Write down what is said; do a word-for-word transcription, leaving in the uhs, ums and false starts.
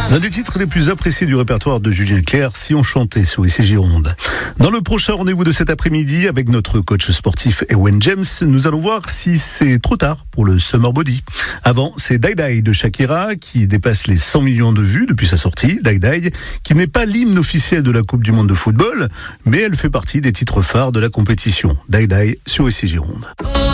L'un des titres les plus appréciés du répertoire de Julien Clerc, Si on chantait sur Ici Gironde. Dans le prochain rendez-vous de cet après-midi avec notre coach sportif Ewen James, nous allons voir si c'est trop tard pour le Summer Body. Avant, c'est Die Die de Shakira qui dépasse les cent millions de vues depuis sa sortie. Die Die qui n'est pas l'hymne officiel de la Coupe du Monde de football, mais elle fait partie des titres phares de la compétition. Die Die sur Ici Gironde.